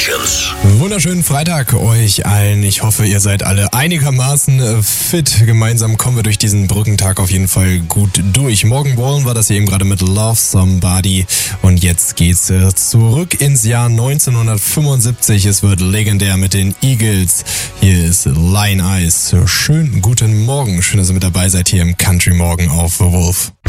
Legends. Wunderschönen Freitag euch allen. Ich hoffe, ihr seid alle einigermaßen fit. Gemeinsam kommen wir durch diesen Brückentag auf jeden Fall gut durch. Morgan Wallen war das hier eben gerade mit Love Somebody. Und jetzt geht's zurück ins Jahr 1975. Es wird legendär mit den Eagles. Hier ist Lion Eyes. Schönen guten Morgen. Schön, dass ihr mit dabei seid hier im Country Morgen auf Wolf.